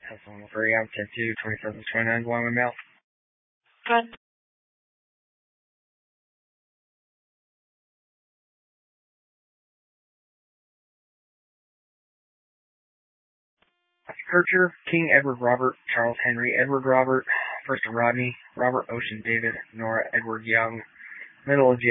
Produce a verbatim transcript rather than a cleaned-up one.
That's one three, I'm ten two, twenty-seven twenty-nine, one mail. Good. That's Kircher, King Edward Robert, Charles Henry Edward Robert, First Rodney, Robert Ocean David, Nora Edward Young, Middle of